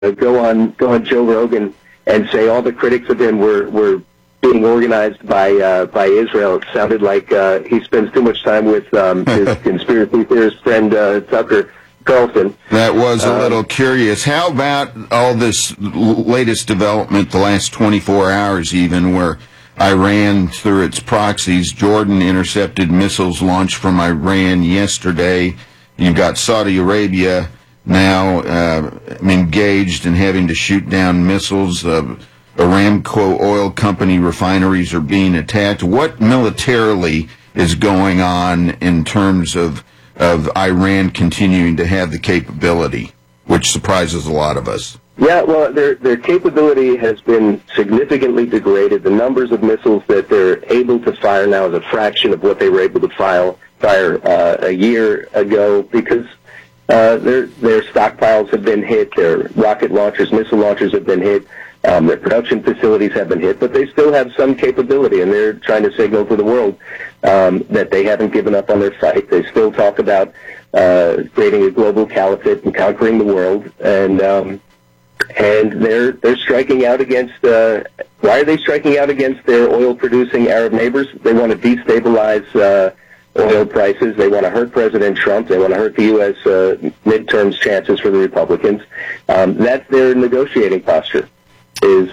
go on Joe Rogan and say all the critics of him were being organized by Israel. It sounded like he spends too much time with his conspiracy theorist friend Tucker Carlson. That was a little curious. How about all this latest development, the last 24 hours even, where Iran, through its proxies, Jordan intercepted missiles launched from Iran yesterday. You've got Saudi Arabia now engaged in having to shoot down missiles. Aramco oil company refineries are being attacked. What militarily is going on in terms of Iran continuing to have the capability, which surprises a lot of us? Yeah, well, their capability has been significantly degraded. The numbers of missiles that they're able to fire now is a fraction of what they were able to fire a year ago, because their stockpiles have been hit, their rocket launchers, missile launchers have been hit, their production facilities have been hit, but they still have some capability, and they're trying to signal to the world that they haven't given up on their fight. They still talk about creating a global caliphate and conquering the world, and they're striking out against. Why are they striking out against their oil-producing Arab neighbors? They want to destabilize oil prices. They want to hurt President Trump. They want to hurt the U.S. Midterms chances for the Republicans. That's their negotiating posture, is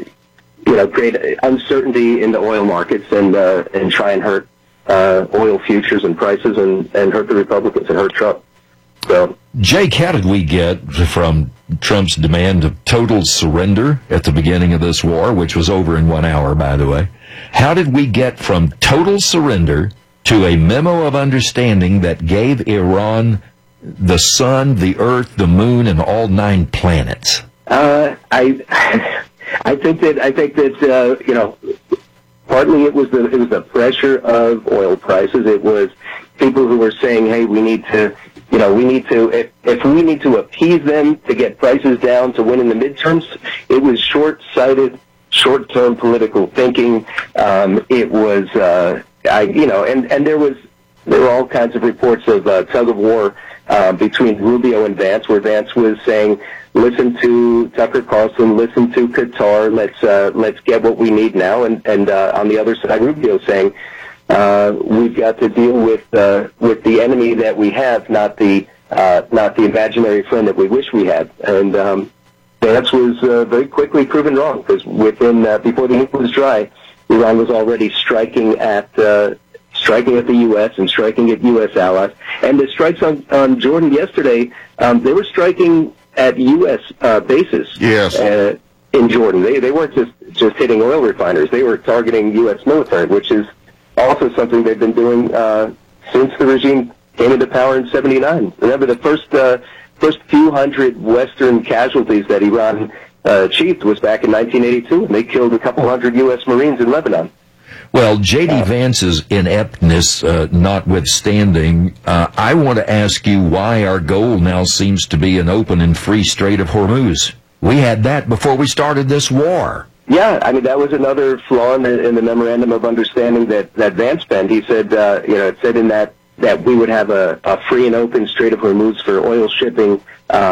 create uncertainty in the oil markets and try and hurt oil futures and prices and hurt the Republicans and hurt Trump. So, Jake, how did we get from Trump's demand of total surrender at the beginning of this war, which was over in 1 hour, by the way, how did we get from total surrender to a memo of understanding that gave Iran the sun, the earth, the moon, and all 9 planets? I think that partly it was the pressure of oil prices. It was people who were saying, hey, we need to if we need to appease them to get prices down to win in the midterms. It was short-sighted, short-term political thinking. It was and there were all kinds of reports of tug of war between Rubio and Vance, where Vance was saying, listen to Tucker Carlson, listen to Qatar, let's get what we need now, and on the other side, Rubio saying, we've got to deal with the enemy that we have, not the imaginary friend that we wish we had. And Vance was very quickly proven wrong, because before the ink was dry, Iran was already striking at the U.S. and striking at U.S. allies. And the strikes on Jordan yesterday, they were striking at U.S. Bases. Yes. In Jordan. They weren't just hitting oil refineries. They were targeting U.S. military, which is also something they've been doing since the regime came into power in '79. Remember, the first few hundred Western casualties that Iran achieved was back in 1982, and they killed a couple hundred U.S. Marines in Lebanon. Well, J.D. Vance's ineptness notwithstanding, I want to ask you why our goal now seems to be an open and free Strait of Hormuz. We had that before we started this war. Yeah, I mean, that was another flaw in the memorandum of understanding that Vance penned. He said, it said in that we would have a free and open Strait of Hormuz for oil shipping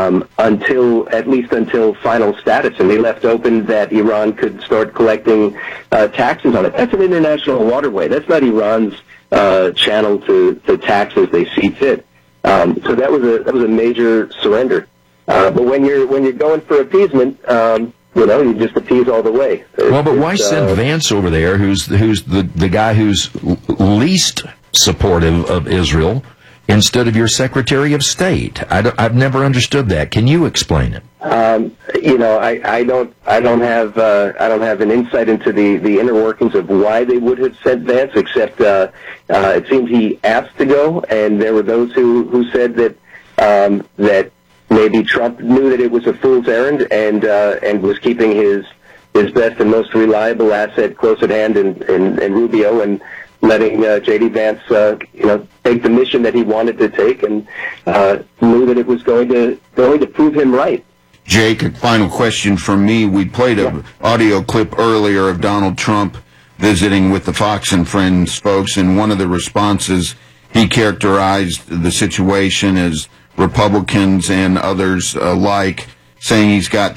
until final status, and they left open that Iran could start collecting taxes on it. That's an international waterway. That's not Iran's channel to tax as they see fit. So that was a major surrender. But when you're going for appeasement, you just appease all the way. Well, but why send Vance over there, who's the guy who's least supportive of Israel, instead of your Secretary of State? I've never understood that. Can you explain it? I don't have an insight into the inner workings of why they would have sent Vance, except it seems he asked to go, and there were those who said that maybe Trump knew that it was a fool's errand and was keeping his best and most reliable asset close at hand in Rubio, and letting J.D. Vance, take the mission that he wanted to take, and knew that it was going to prove him right. Jake, a final question from me. We played an audio clip earlier of Donald Trump visiting with the Fox and Friends folks, and one of the responses, he characterized the situation as Republicans and others alike saying he's got